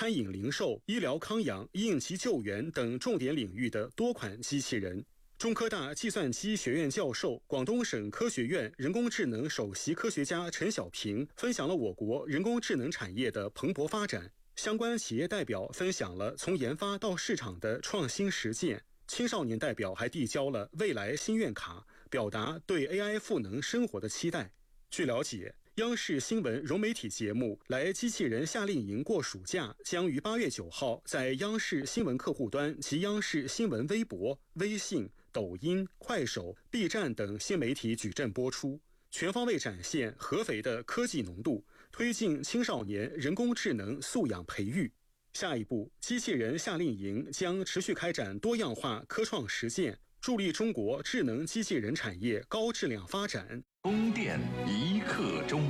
餐饮零售、医疗康养、应急救援等重点领域的多款机器人。中科大计算机学院教授、广东省科学院人工智能首席科学家陈小平分享了我国人工智能产业的蓬勃发展。相关企业代表分享了从研发到市场的创新实践。青少年代表还递交了未来心愿卡，表达对 AI 赋能生活的期待。据了解，央视新闻融媒体节目《来机器人夏令营过暑假》将于8月9号在央视新闻客户端及央视新闻微博、微信、抖音、快手、B 站等新媒体矩阵播出，全方位展现合肥的科技浓度，推进青少年人工智能素养培育。下一步，机器人夏令营将持续开展多样化科创实践，助力中国智能机器人产业高质量发展。 供电一刻钟。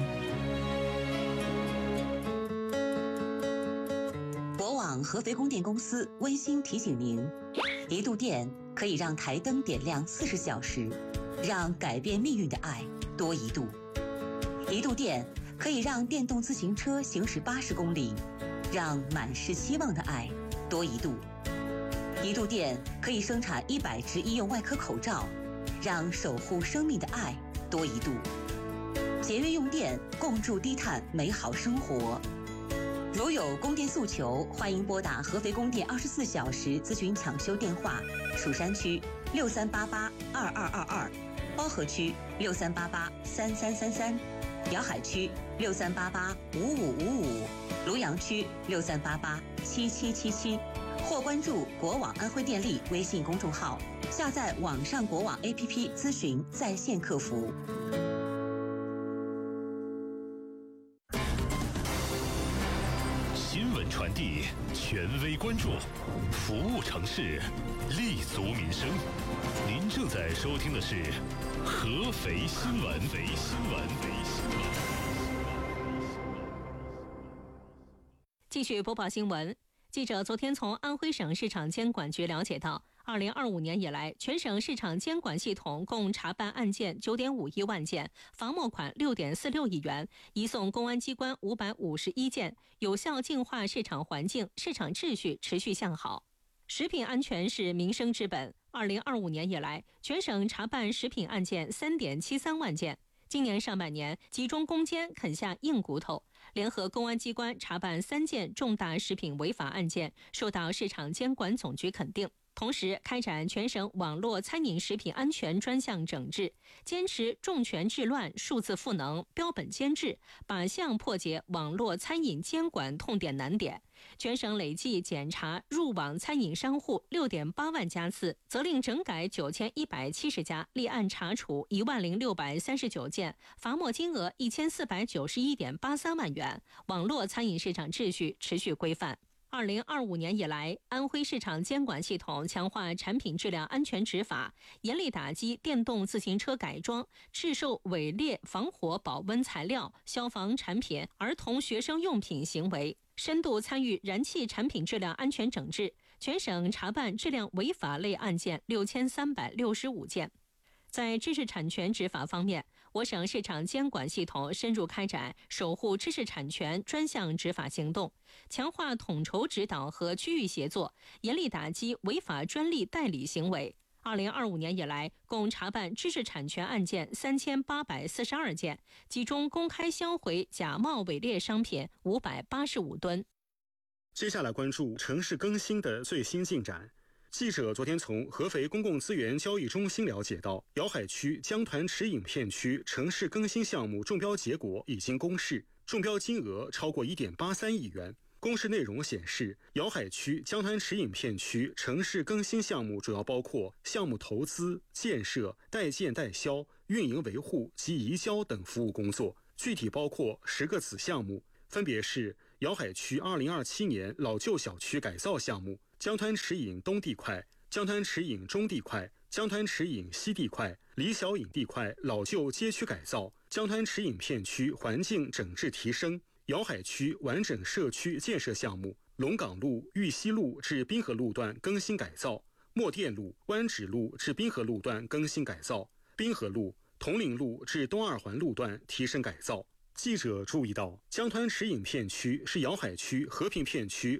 国网合肥供电公司温馨提醒您：1度电可以让台灯点亮40小时，让改变命运的爱多1度。1度电可以让电动自行车行驶80公里，让满是希望的爱多1度。1度电可以生产100只医用外科口罩，让守护生命的爱多1度。节约用电，共筑低碳美好生活。如有供电诉求，欢迎拨打合肥供电24小时咨询抢修电话：蜀山区63882222，包河区63883333，瑶海区63885555，庐阳区63887777，或关注国网安徽电力微信公众号，下载网上国网 APP 咨询在线客服。 新闻传递，权威关注，服务城市，立足民生。您正在收听的是合肥新闻。 继续播报新闻。记者昨天从安徽省市场监管局了解到，2025年以来，全省市场监管系统共查办案件9.51万件，罚没款6.46亿元，移送公安机关551件，有效净化市场环境，市场秩序持续向好。食品安全是民生之本，2025年以来，全省查办食品案件3.73万件。今年上半年，集中攻坚啃下硬骨头，联合公安机关查办3件重大食品违法案件，受到市场监管总局肯定。同时开展全省网络餐饮食品安全专项整治，坚持重拳治乱、数字赋能、标本兼治，靶向破解网络餐饮监管痛点难点。全省累计检查入网餐饮商户6.8万家次，责令整改9170家，立案查处10639件，罚没金额1491.83万元，网络餐饮市场秩序持续规范。2025年以来，安徽市场监管系统强化产品质量安全执法，严厉打击电动自行车改装、制售伪劣防火保温材料、消防产品、儿童学生用品行为，深度参与燃气产品质量安全整治，全省查办质量违法类案件6365件。在知识产权执法方面，我省市场监管系统深入开展守护知识产权专项执法行动，强化统筹指导和区域协作，严厉打击违法专利代理行为。2025年以来，共查办知识产权案件3842件，集中公开销毁假冒伪劣商品585吨。 接下来关注城市更新的最新进展。记者昨天从合肥公共资源交易中心了解到，瑶海区江团池影片区城市更新项目中标结果已经公示，中标金额超过 1.83 亿元。公示内容显示，瑶海区江团池影片区城市更新项目主要包括项目投资、建设、代建代销、运营维护及移交等服务工作，具体包括10个子项目，分别是瑶海区2027年老旧小区改造项目、江团池影东地块、江团池影中地块、江团池影西地块、李小影地块老旧街区改造、江团池影片区环境整治提升、瑶海区完整社区建设项目、龙岗路玉溪路至滨河路段更新改造、墨店路湾指路至滨河路段更新改造、滨河路铜陵路至东二环路段提升改造。记者注意到，江团池影片区是瑶海区和平片区